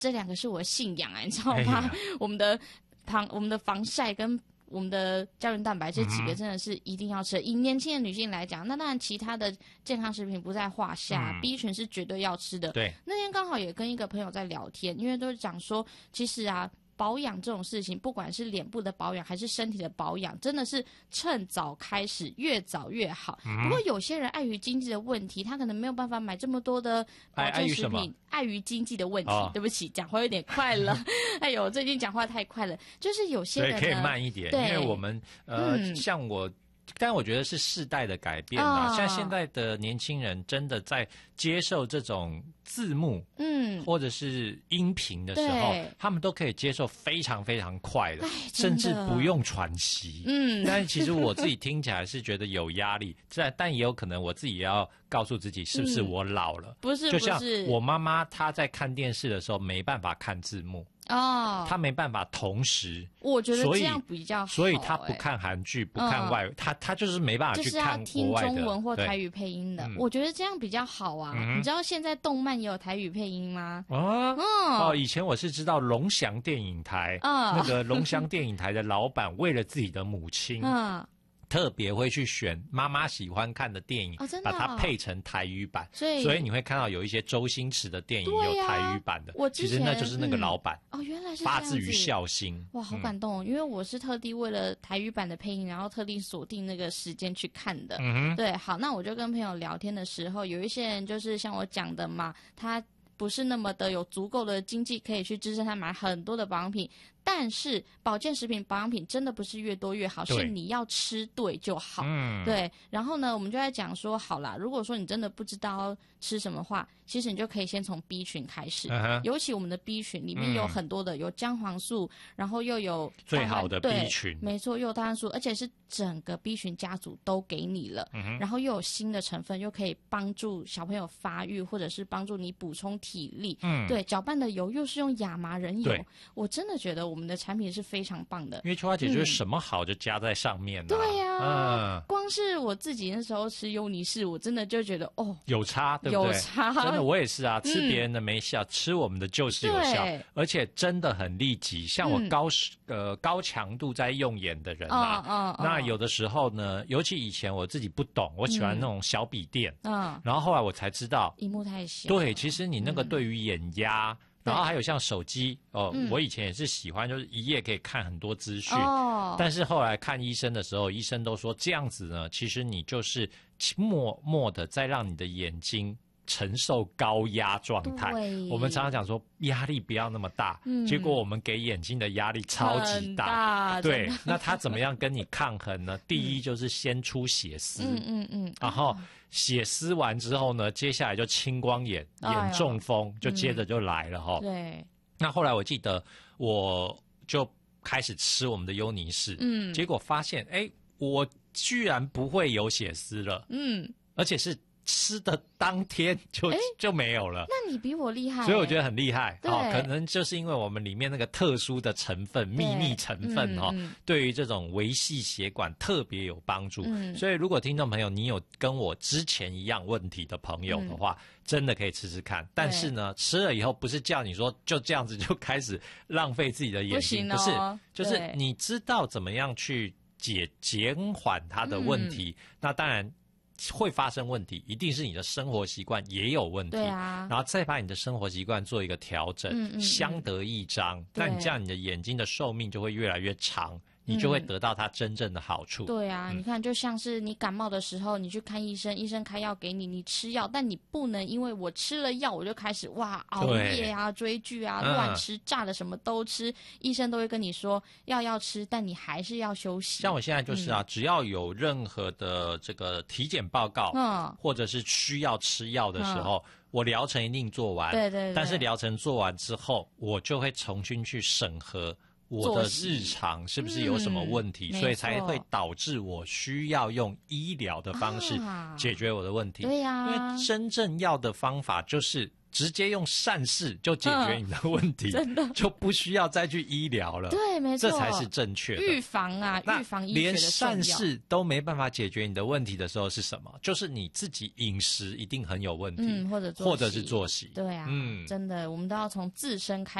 这2个是我的信仰啊，你知道吗？我们的防晒跟我们的胶原蛋白这几个真的是一定要吃的。以年轻的女性来讲，那当然其他的健康食品不在话下，B 群是绝对要吃的。 对， 那天刚好也跟一个朋友在聊天，因为都是讲说，其实啊，保养这种事情，不管是脸部的保养还是身体的保养，真的是趁早开始，越早越好。不过有些人碍于经济的问题，他可能没有办法买这么多的保健食品，碍于经济的问题。对不起，讲话有点快了。哎呦，最近讲话太快了。就是有些人可以慢一点，因为我们像我。但我觉得是世代的改变啦，像现在的年轻人真的在接受这种字幕，或者是音频的时候，他们都可以接受非常非常快的，甚至不用喘息。但其实我自己听起来是觉得有压力，但也有可能我自己也要告诉自己，是不是我老了？ 不是， 就像我妈妈她在看电视的时候没办法看字幕。他没办法同时， 我觉得这样比较好， 所以他不看韩剧，不看外语，他就是没办法去看国外的， 就是要听中文或台语配音的。我觉得这样比较好啊。你知道现在动漫也有台语配音吗？以前我是知道龙祥电影台，那个龙祥电影台的老板为了自己的母亲，特别会去选妈妈喜欢看的电影，把它配成台语版，所以你会看到有一些周星驰的电影有台语版的。其实那就是那个老板原来是发自于孝心。 哇，好感动！因为我是特地为了台语版的配音，然后特地锁定那个时间去看的。对，好，那我就跟朋友聊天的时候，有一些人就是像我讲的嘛，他不是那么的有足够的经济可以去支撑他买很多的保养品。但是保健食品保养品真的不是越多越好，是你要吃对就好。对。然后呢，我们就在讲说，好啦，如果说你真的不知道吃什么话，其实你就可以先从 B 群开始。尤其我们的 B 群里面有很多的，有姜黄素，然后又有最好的 B 群， 没错，又有大汉素，而且是整个 B 群家族都给你了。然后又有新的成分，又可以帮助小朋友发育，或者是帮助你补充体力。对，搅拌的油又是用亚麻仁油，我真的觉得我们的产品是非常棒的。 因为秋花姐就是什么好就加在上面。 对呀，光是我自己那时候吃优尼氏，我真的就觉得有差，对不对？ 有差， 真的我也是啊，吃别人的没效，吃我们的就是有效，而且真的很利己。像我高强度在用眼的人那有的时候呢，尤其以前我自己不懂，我喜欢那种小笔电，然后后来我才知道， 萤幕太小。 对，其实你那个对于眼压。然后还有像手机我以前也是喜欢，就是一页可以看很多资讯。但是后来看医生的时候，医生都说这样子呢，其实你就是默默的在让你的眼睛承受高压状态。我们常常讲说压力不要那么大，结果我们给眼睛的压力超级大。对，那它怎么样跟你抗衡呢？第一就是先出血丝，然后血丝完之后呢，接下来就青光眼、眼中风，就接着就来了哈。 对。 那后来我记得我就开始吃我们的优尼氏，结果发现我居然不会有血丝了，而且是吃的当天就没有了。 那你比我厉害， 所以我觉得很厉害。可能就是因为我们里面那个特殊的成分、秘密成分对于这种维系血管特别有帮助。所以如果听众朋友你有跟我之前一样问题的朋友的话，真的可以吃吃看。但是呢，吃了以后不是叫你说就这样子就开始浪费自己的眼睛，不是，就是你知道怎么样去减缓它的问题。那当然会发生问题，一定是你的生活习惯也有问题。 对啊， 然后再把你的生活习惯做一个调整，相得益彰。那你这样你的眼睛的寿命就会越来越长，你就会得到它真正的好处。 对啊，你看就像是你感冒的时候，你去看医生，医生开药给你，你吃药，但你不能因为我吃了药我就开始熬夜啊、追剧啊、乱吃炸的什么都吃，医生都会跟你说要吃，但你还是要休息。 像我现在就是只要有任何的这个体检报告，或者是需要吃药的时候，我疗程一定做完。 对。 但是疗程做完之后，我就会重新去审核我的日常是不是有什么问题，所以才会导致我需要用医疗的方式解决我的问题。 对呀， 因为真正要的方法就是直接用善事就解决你的问题， 真的就不需要再去医疗了。 对，没错， 这才是正确的。 预防啊，预防医学的连善事都没办法解决你的问题的时候是什么？就是你自己饮食一定很有问题，或者是作息。 对啊，真的，我们都要从自身开